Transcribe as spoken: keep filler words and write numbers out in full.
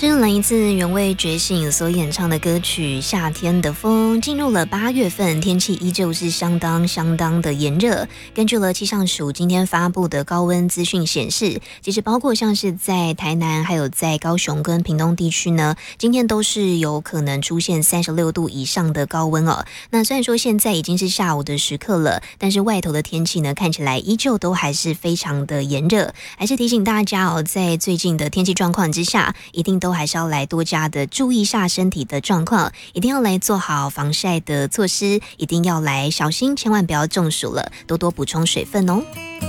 这是来自原味觉醒所演唱的歌曲《夏天的风》。进入了八月份，天气依旧是相当相当的炎热。根据了气象署今天发布的高温资讯显示，其实包括像是在台南还有在高雄跟屏东地区呢，今天都是有可能出现三十六度以上的高温哦。那虽然说现在已经是下午的时刻了，但是外头的天气呢看起来依旧都还是非常的炎热。还是提醒大家哦，在最近的天气状况之下，一定都还是要来多加的注意一下身体的状况，一定要来做好防晒的措施，一定要来小心，千万不要中暑了，多多补充水分哦。